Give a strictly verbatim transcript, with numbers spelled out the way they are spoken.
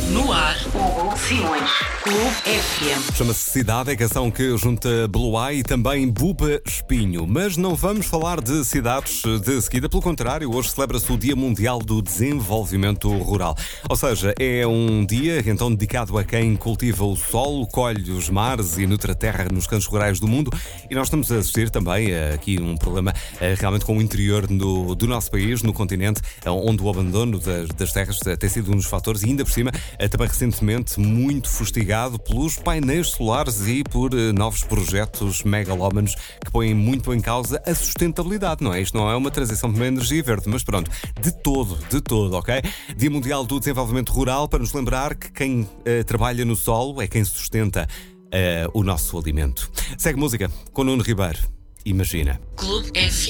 No ar, Hugo Simões. Clube F M. Chama-se Cidade, é a canção que junta Beloá e também Buba Espinho. Mas não vamos falar de cidades de seguida, pelo contrário, hoje celebra-se o Dia Mundial do Desenvolvimento Rural. Ou seja, é um dia então dedicado a quem cultiva o solo, colhe os mares e nutre a terra nos cantos rurais do mundo. E nós estamos a assistir também a, aqui um problema a, realmente com o interior do, do nosso país, no continente, onde o abandono das, das terras tem sido um dos fatores e ainda por cima também recentemente muito fustigado pelos painéis solares e por novos projetos megalómanos que põem muito em causa a sustentabilidade, não é? Isto não é uma transição para uma energia verde, mas pronto, de todo, de todo, ok? Dia Mundial do Desenvolvimento Rural, para nos lembrar que quem uh, trabalha no solo é quem sustenta uh, o nosso alimento. Segue música com Nuno Ribeiro. Imagina. Clube F M.